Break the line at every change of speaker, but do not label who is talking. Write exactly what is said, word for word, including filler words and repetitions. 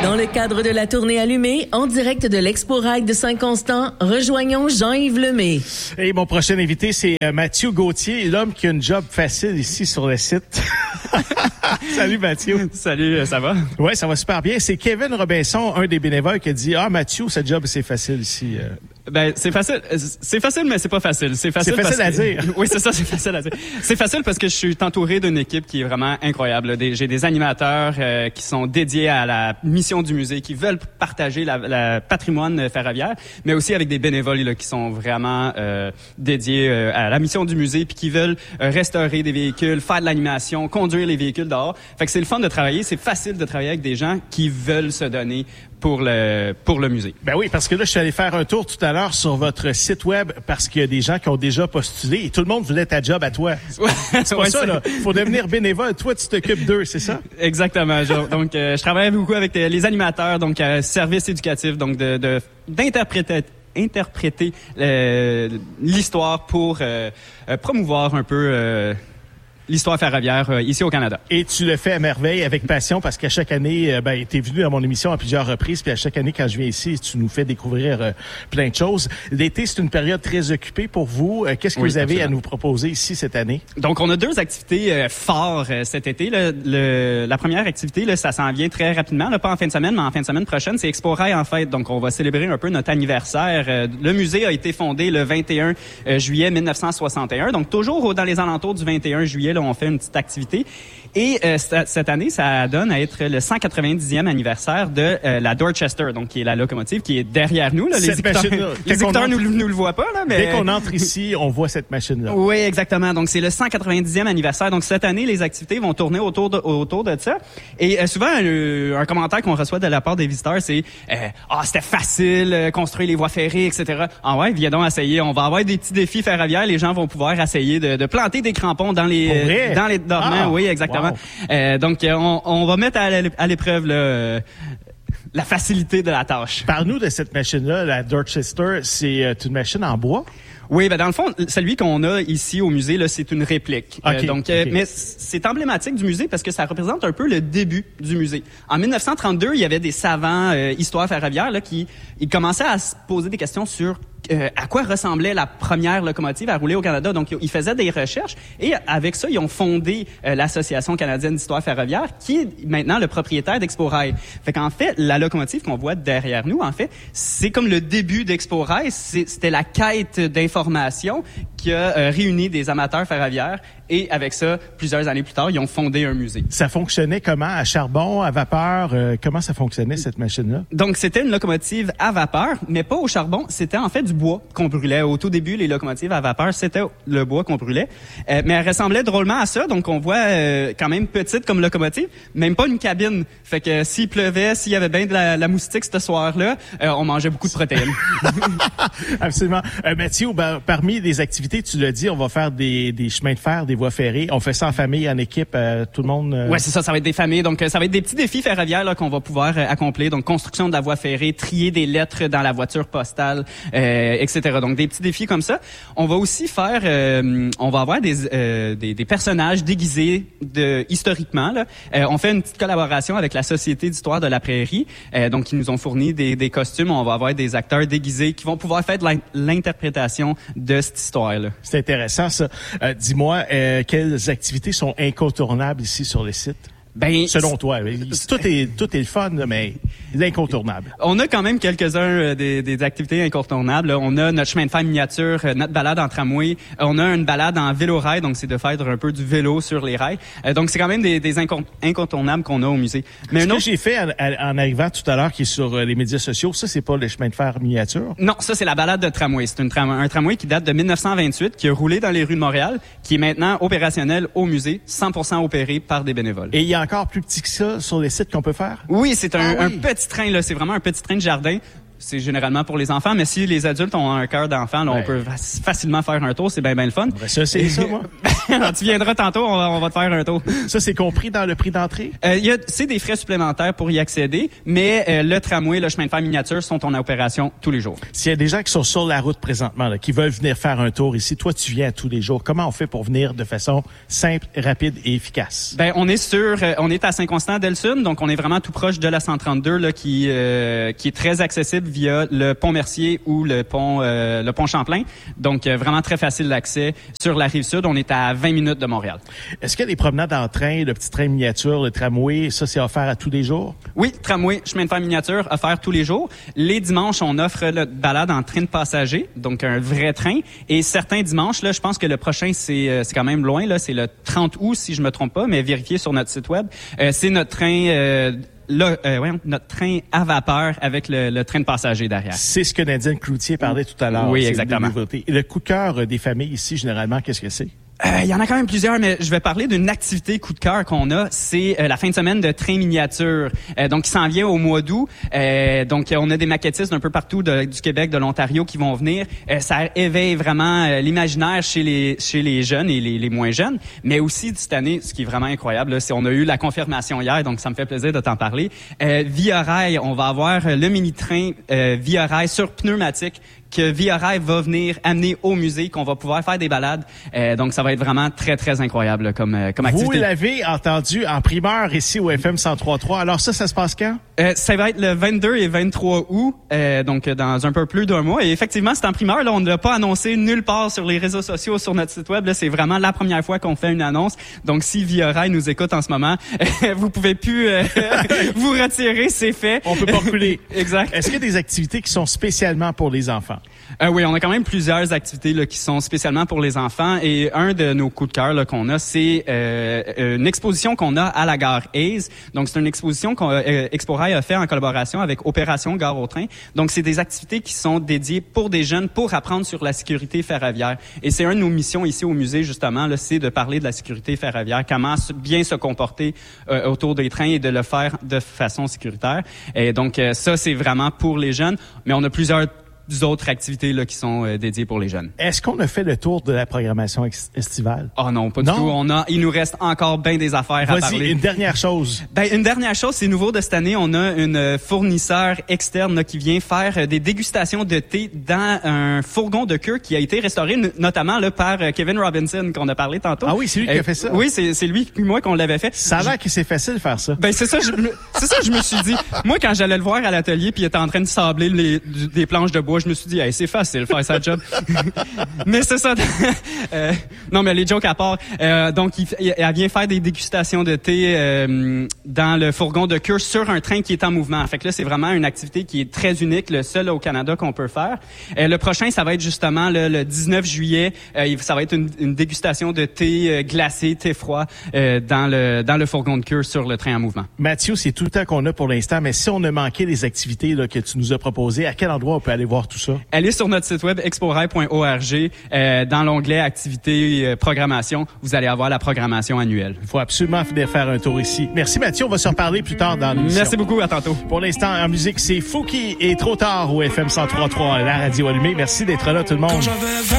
Dans le cadre de la tournée Allumée, en direct de l'Expo Rail de Saint-Constant, rejoignons Jean-Yves Lemay.
Et mon prochain invité, c'est Mathieu Gauthier, l'homme qui a une job facile ici sur le site. Salut Mathieu.
Salut, ça va?
Oui, ça va super bien. C'est Kevin Robinson, un des bénévoles, qui a dit « Ah, Mathieu, cette job, c'est facile ici. »
Ben, c'est facile. C'est facile, mais c'est pas facile. C'est facile,
c'est facile
parce
à
que...
dire.
Oui, c'est ça, c'est facile à dire. C'est facile parce que je suis entouré d'une équipe qui est vraiment incroyable. Des, j'ai des animateurs euh, qui sont dédiés à la mission du musée, qui veulent partager la, la patrimoine ferroviaire, mais aussi avec des bénévoles là, qui sont vraiment euh, dédiés euh, à la mission du musée, puis qui veulent euh, restaurer des véhicules, faire de l'animation, conduire les véhicules dehors. Fait que c'est le fun de travailler. C'est facile de travailler avec des gens qui veulent se donner pour le pour le musée.
Ben oui, parce que là, je suis allé faire un tour tout à l'heure sur votre site web parce qu'il y a des gens qui ont déjà postulé et tout le monde voulait ta job à toi.
Ouais,
c'est pas
ouais,
ça,
c'est...
là. Faut devenir bénévole. Toi, tu t'occupes d'eux, c'est ça?
Exactement. Je, donc, euh, je travaille beaucoup avec les animateurs, donc euh, service éducatif, donc de, de d'interpréter interpréter euh, l'histoire pour euh, euh, promouvoir un peu euh, l'histoire ferroviaire euh, ici au Canada.
Et tu le fais à merveille, avec passion, parce qu'à chaque année, euh, ben, t'es venu à mon émission à plusieurs reprises, puis à chaque année, quand je viens ici, tu nous fais découvrir euh, plein de choses. L'été, c'est une période très occupée pour vous. Euh, qu'est-ce que oui, vous avez absolument à nous proposer ici cette année?
Donc, on a deux activités euh, fortes euh, cet été. Là. Le, la première activité, là, ça s'en vient très rapidement, là, pas en fin de semaine, mais en fin de semaine prochaine, c'est Expo Rail en fête. Donc, on va célébrer un peu notre anniversaire. Euh, le musée a été fondé le vingt et un juillet mille neuf cent soixante et un. Donc, toujours dans les alentours du vingt et un juillet, là, on fait une petite activité. Et euh, cette année, ça donne à être le cent quatre-vingt-dixième anniversaire de euh, la Dorchester, donc qui est la locomotive qui est derrière nous. Là. Les écouteurs, les écouteurs nous, nous le voient pas. Là, mais...
Dès qu'on entre ici, on voit cette machine-là.
Oui, exactement. Donc, c'est le cent quatre-vingt-dixième anniversaire. Donc, cette année, les activités vont tourner autour de, autour de ça. Et euh, souvent, un, un commentaire qu'on reçoit de la part des visiteurs, c'est « Ah, oh, c'était facile, euh, construire les voies ferrées, et cetera » Ah ouais, viens donc essayer. On va avoir des petits défis ferroviaires. Les gens vont pouvoir essayer de, de planter des crampons dans les, euh, dans les dormants. Ah, oui, exactement. Wow. Euh, donc, on, on va mettre à l'épreuve là, euh, la facilité de la tâche.
Parle-nous de cette machine-là, la Dorchester. C'est euh, une machine en bois?
Oui, ben dans le fond, celui qu'on a ici au musée, là, c'est une réplique.
Okay,
euh, donc,
okay.
euh, mais c'est emblématique du musée parce que ça représente un peu le début du musée. En mille neuf cent trente-deux, il y avait des savants euh, histoire ferroviaire là, qui ils commençaient à se poser des questions sur Euh, à quoi ressemblait la première locomotive à rouler au Canada. Donc, ils faisaient des recherches et avec ça, ils ont fondé euh, l'Association canadienne d'histoire ferroviaire qui est maintenant le propriétaire d'Expo Rail. Fait qu'en fait, la locomotive qu'on voit derrière nous, en fait, c'est comme le début d'Expo Rail. C'était la quête d'information qui a euh, réuni des amateurs ferroviaires et avec ça, plusieurs années plus tard, ils ont fondé un musée.
Ça fonctionnait comment? À charbon, à vapeur? Euh, comment ça fonctionnait, cette machine-là?
Donc, c'était une locomotive à vapeur, mais pas au charbon. C'était en fait du bois qu'on brûlait. Au tout début, les locomotives à vapeur, c'était le bois qu'on brûlait. Euh, mais elle ressemblait drôlement à ça. Donc, on voit euh, quand même petite comme locomotive, même pas une cabine. Fait que s'il pleuvait, s'il y avait bien de la, la moustique ce soir-là, euh, on mangeait beaucoup de protéines.
Absolument. Euh, Mathieu, ben, parmi les activités, tu l'as dit, on va faire des, des chemins de fer, des voies ferrées. On fait ça en famille, en équipe, euh, tout le monde. Euh...
Ouais, c'est ça. Ça va être des familles. Donc, ça va être des petits défis ferroviaires là, qu'on va pouvoir euh, accomplir. Donc, construction de la voie ferrée, trier des lettres dans la voiture postale, euh, et cetera. Donc, des petits défis comme ça. On va aussi faire, euh, on va avoir des, euh, des, des personnages déguisés de historiquement. Là. Euh, on fait une petite collaboration avec la Société d'histoire de la Prairie. Euh, donc, ils nous ont fourni des, des costumes. On va avoir des acteurs déguisés qui vont pouvoir faire de l'interprétation de cette histoire-là.
C'est intéressant, ça. Euh, dis-moi, euh, quelles activités sont incontournables ici sur le site? Ben, selon toi, tout est tout est le fun, mais l'incontournable.
On a quand même quelques-uns euh, des, des activités incontournables. On a notre chemin de fer miniature, euh, notre balade en tramway. On a une balade en vélo-rail, donc c'est de faire un peu du vélo sur les rails. Euh, donc c'est quand même des, des incont- incontournables qu'on a au musée.
Mais Ce que autre... j'ai fait en, en arrivant tout à l'heure, qui est sur les médias sociaux, ça c'est pas le chemin de fer miniature?
Non, ça c'est la balade de tramway. C'est une tram- un tramway qui date de mille neuf cent vingt-huit, qui a roulé dans les rues de Montréal, qui est maintenant opérationnel au musée, cent pour cent opéré par des bénévoles.
Et il y a encore plus petit que ça sur les sites qu'on peut faire?
Oui, c'est un,
ah, oui.
un petit train, là. C'est vraiment un petit train de jardin. C'est généralement pour les enfants, mais si les adultes ont un cœur d'enfant, là, ouais. on peut facilement faire un tour. C'est bien, bien le fun.
Ça, c'est ça, moi.
tu viendras tantôt, on va, on va te faire un tour.
Ça, c'est compris dans le prix d'entrée?
Euh, y a, c'est des frais supplémentaires pour y accéder, mais euh, le tramway, le chemin de fer miniature sont en opération tous les jours.
S'il y a des gens qui sont sur la route présentement, là, qui veulent venir faire un tour ici, toi, tu viens tous les jours. Comment on fait pour venir de façon simple, rapide et efficace?
Ben, on est sur, euh, on est à Saint-Constant-d'Elsune, donc on est vraiment tout proche de la cent trente-deux, là, qui, euh, qui est très accessible via le pont Mercier ou le pont, euh, le pont Champlain. Donc, euh, vraiment très facile d'accès. Sur la rive sud, on est à vingt minutes de Montréal.
Est-ce qu'il y a des promenades en train, le petit train miniature, le tramway, ça, c'est offert à tous les jours?
Oui, tramway, chemin de fer miniature, offert tous les jours. Les dimanches, on offre le balade en train de passagers, donc un vrai train. Et certains dimanches, là, je pense que le prochain, c'est, euh, c'est quand même loin, là, c'est le trente août, si je me trompe pas, mais vérifiez sur notre site web. Euh, c'est notre train... Euh, Là, euh, ouais, notre train à vapeur avec le, le train de passagers derrière.
C'est ce que Nadine Cloutier parlait tout à l'heure.
Oui, exactement.
Et le coup de cœur des familles ici, généralement, qu'est-ce que c'est?
Il euh, y en a quand même plusieurs, mais je vais parler d'une activité coup de cœur qu'on a. C'est euh, la fin de semaine de train miniature. Euh, donc, qui s'en vient au mois d'août. Euh, donc, on a des maquettistes un peu partout de, du Québec, de l'Ontario qui vont venir. Euh, ça éveille vraiment euh, l'imaginaire chez les chez les jeunes et les, les moins jeunes. Mais aussi, cette année, ce qui est vraiment incroyable, là, c'est on a eu la confirmation hier, donc ça me fait plaisir de t'en parler. Euh, Via Rail, on va avoir le mini-train euh, Via Rail sur pneumatique que Via Rail va venir amener au musée, qu'on va pouvoir faire des balades. Euh, donc, ça va être vraiment très, très incroyable là, comme, euh, comme activité.
Vous l'avez entendu en primeur ici au F M cent trois point trois. Alors ça, ça se passe quand?
Euh, ça va être le vingt-deux et vingt-trois août, euh, donc dans un peu plus d'un mois. Et effectivement, c'est en primeur. Là, on ne l'a pas annoncé nulle part sur les réseaux sociaux, sur notre site web. Là, c'est vraiment la première fois qu'on fait une annonce. Donc, si Via Rail nous écoute en ce moment, vous pouvez plus euh, vous retirer, c'est fait.
On peut pas reculer.
Exact.
Est-ce qu'il y a des activités qui sont spécialement pour les enfants?
Euh, oui, on a quand même plusieurs activités là, qui sont spécialement pour les enfants. Et un de nos coups de cœur là, qu'on a, c'est euh, une exposition qu'on a à la gare Hayes. Donc, c'est une exposition qu'Expo-Rail a fait en collaboration avec Opération Gare au Train. Donc, c'est des activités qui sont dédiées pour des jeunes pour apprendre sur la sécurité ferroviaire. Et c'est une de nos missions ici au musée, justement, là, c'est de parler de la sécurité ferroviaire, comment bien se comporter euh, autour des trains et de le faire de façon sécuritaire. Et donc, euh, ça, c'est vraiment pour les jeunes. Mais on a plusieurs d'autres activités là qui sont euh, dédiées pour les jeunes.
Est-ce qu'on a fait le tour de la programmation ex- estivale?
Oh non, pas du
non?
tout. On a, il nous reste encore bien des affaires
Vas-y,
à parler.
Vas-y, une dernière chose.
Ben, une dernière chose, c'est nouveau de cette année. On a une fournisseur externe là, qui vient faire des dégustations de thé dans un fourgon de queue qui a été restauré n- notamment là, par Kevin Robinson qu'on a parlé tantôt.
Ah oui, c'est lui euh, qui a fait ça?
Oui, c'est, c'est lui puis moi qu'on l'avait fait.
Ça a l'air que c'est facile de faire ça.
Ben c'est ça, je, c'est ça je me suis dit. Moi, quand j'allais le voir à l'atelier puis il était en train de sabler les, des planches de bois, je me suis dit, hey, c'est facile faire sa job. Mais c'est ça. euh, non, mais les jokes à part. Euh, donc, il, elle vient faire des dégustations de thé euh, dans le fourgon de queue sur un train qui est en mouvement. Fait que là, c'est vraiment une activité qui est très unique, le seul au Canada qu'on peut faire. Euh, le prochain, ça va être justement le, le dix-neuf juillet. Euh, ça va être une, une dégustation de thé euh, glacé, thé froid euh, dans le dans le fourgon de queue sur le train en mouvement.
Mathieu, c'est tout le temps qu'on a pour l'instant, mais si on a manqué les activités là, que tu nous as proposées, à quel endroit on peut aller voir tout ça?
Allez sur notre site web expo rail point org. Euh, dans l'onglet activités euh, programmation, vous allez avoir la programmation annuelle.
Il faut absolument venir faire un tour ici. Merci Mathieu, on va se reparler plus tard dans l'émission.
Merci beaucoup, à tantôt.
Pour l'instant, en musique, c'est Fouki et Trop tard au F M cent trois point trois, la radio allumée. Merci d'être là tout le monde.